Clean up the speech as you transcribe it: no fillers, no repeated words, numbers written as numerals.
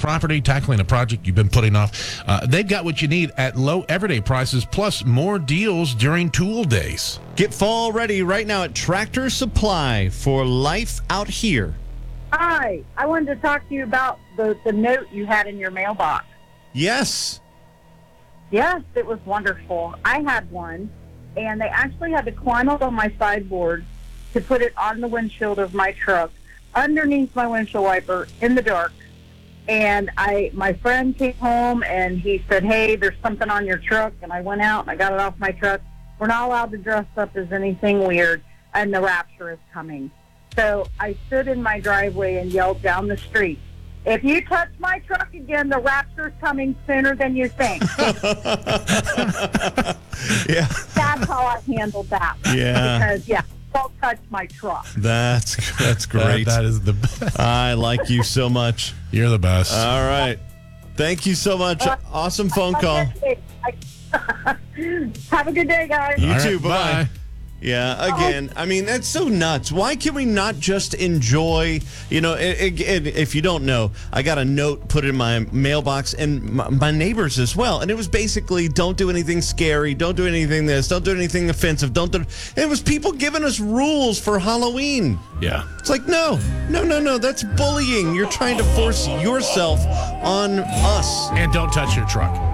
property, tackling a project you've been putting off, they've got what you need at low everyday prices, plus more deals during tool days. Get fall ready right now at Tractor Supply for life out here. Hi, I wanted to talk to you about the note you had in your mailbox. Yes. Yes, it was wonderful. I had one, and they actually had to climb up on my sideboard to put it on the windshield of my truck, underneath my windshield wiper, in the dark. And my friend came home, and he said, hey, there's something on your truck. And I went out, and I got it off my truck. We're not allowed to dress up as anything weird, and the rapture is coming. So I stood in my driveway and yelled down the street, if you touch my truck again, the rapture's coming sooner than you think. Yeah. That's how I handled that. Yeah. Because, don't touch my truck. That's great. That is the best. I like you so much. You're the best. All right. Thank you so much. Awesome phone call. Have a good day, guys. You All too. right, Bye-bye. bye. Yeah, again, I mean, that's so nuts. Why can we not just enjoy, if you don't know, I got a note put in my mailbox and my neighbors as well. And it was basically, don't do anything scary. Don't do anything this. Don't do anything offensive. It was people giving us rules for Halloween. Yeah. It's like, no. That's bullying. You're trying to force yourself on us. And don't touch your truck.